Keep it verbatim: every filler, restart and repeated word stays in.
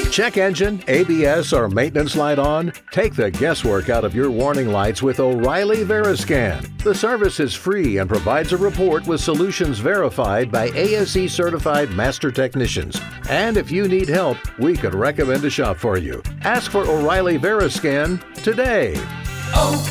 Check engine, A B S, or maintenance light on? Take the guesswork out of your warning lights with O'Reilly Veriscan. The service is free and provides a report with solutions verified by A S E certified master technicians. And if you need help, we could recommend a shop for you. Ask for O'Reilly Veriscan today. Oh,